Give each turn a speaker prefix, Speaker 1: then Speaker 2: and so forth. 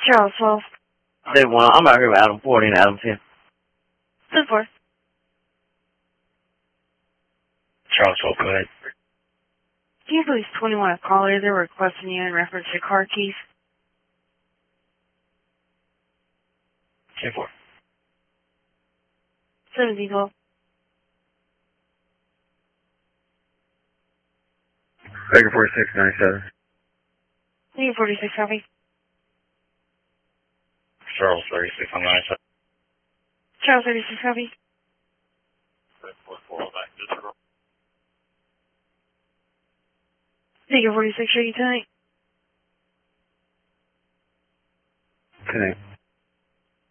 Speaker 1: Charles 12.
Speaker 2: Day 1, I'm out here with Adam 40 and Adam 10.
Speaker 1: 10-4.
Speaker 3: Charles 12, go ahead.
Speaker 1: Can you please 21 a caller? They're requesting you in reference to car keys.
Speaker 3: 10-4.
Speaker 1: 17-12.
Speaker 4: Baker 4697.
Speaker 1: Baker 46, copy.
Speaker 3: Charles 36 on 97.
Speaker 1: Charles 36, copy. Baker 46, are you tonight?
Speaker 4: Tonight.